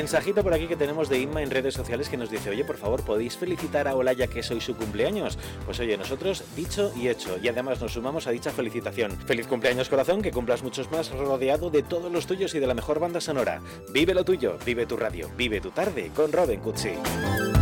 Mensajito por aquí que tenemos de Inma en redes sociales que nos dice: oye, por favor, ¿podéis felicitar a Olaya que es hoy su cumpleaños? Pues oye, nosotros dicho y hecho, y además nos sumamos a dicha felicitación. Feliz cumpleaños, corazón, que cumplas muchos más rodeado de todos los tuyos y de la mejor banda sonora. Vive lo tuyo, vive tu radio, vive tu tarde con Robin Cutsi.